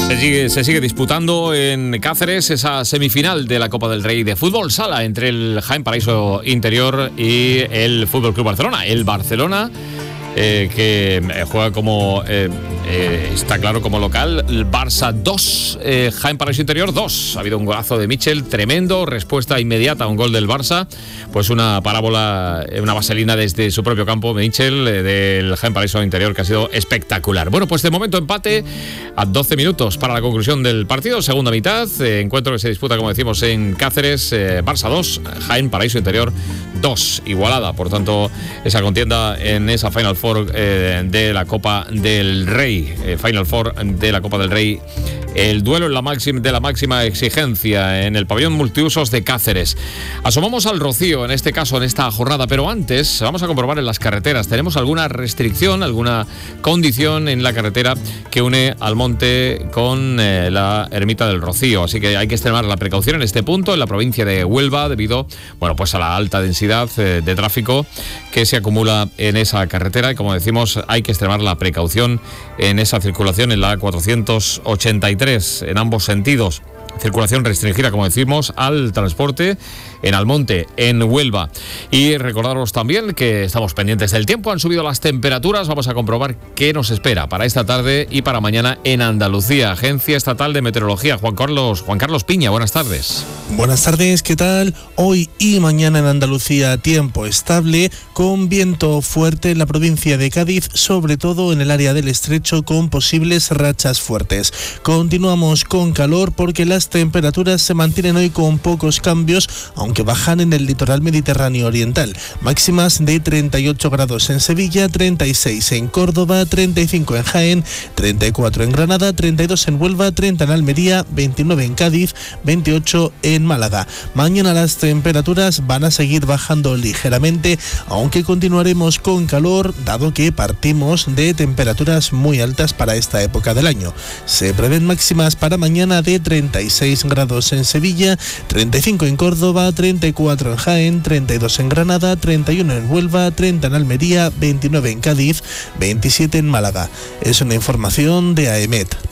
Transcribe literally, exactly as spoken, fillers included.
Se sigue, se sigue disputando en Cáceres esa semifinal de la Copa del Rey de Fútbol Sala entre el Jaén Paraíso Interior y el Fútbol Club Barcelona. El Barcelona eh, que juega como, eh, eh, está claro, como local. El Barça dos, eh, Jaén Paraíso Interior dos. Ha habido un golazo de Michel tremendo, respuesta inmediata a un gol del Barça. Pues una parábola, una vaselina desde su propio campo, Michel, eh, del Jaén Paraíso Interior, que ha sido espectacular. Bueno, pues de momento empate a doce minutos para la conclusión del partido, segunda mitad, eh, encuentro que se disputa, como decimos, en Cáceres. eh, Barça dos, Jaén Paraíso Interior dos, igualada, por tanto, esa contienda en esa Final Four eh, de la Copa del Rey, eh, Final Four de la Copa del Rey, el duelo en la máxima, de la máxima exigencia en el pabellón multiusos de Cáceres. Asomamos al Rocío, en este caso, en esta jornada, pero antes vamos a comprobar en las carreteras. ¿Tenemos alguna restricción, alguna condición en la carretera que une Almonte con eh, la Ermita del Rocío? Así que hay que extremar la precaución en este punto, en la provincia de Huelva, debido, bueno, pues a la alta densidad eh, de tráfico que se acumula en esa carretera. Y como decimos, hay que extremar la precaución en esa circulación en la cuatrocientos ochenta y tres en ambos sentidos. Circulación restringida, como decimos, al transporte en Almonte, en Huelva. Y recordaros también que estamos pendientes del tiempo. Han subido las temperaturas. Vamos a comprobar qué nos espera para esta tarde y para mañana en Andalucía. Agencia Estatal de Meteorología. Juan Carlos, Juan Carlos Piña, buenas tardes. Buenas tardes, ¿qué tal? Hoy y mañana en Andalucía, tiempo estable, con viento fuerte en la provincia de Cádiz, sobre todo en el área del Estrecho, con posibles rachas fuertes. Continuamos con calor porque las temperaturas se mantienen hoy con pocos cambios, aunque bajan en el litoral mediterráneo oriental. Máximas de treinta y ocho grados en Sevilla, treinta y seis en Córdoba, treinta y cinco en Jaén, treinta y cuatro en Granada, treinta y dos en Huelva, treinta en Almería, veintinueve en Cádiz, veintiocho en Málaga. Mañana las temperaturas van a seguir bajando ligeramente, aunque continuaremos con calor, dado que partimos de temperaturas muy altas para esta época del año. Se prevén máximas para mañana de treinta y seis grados en Sevilla, treinta y cinco en Córdoba, treinta y cuatro en Jaén, treinta y dos en Granada, treinta y uno en Huelva, treinta en Almería, veintinueve en Cádiz, veintisiete en Málaga. Es una información de AEMET.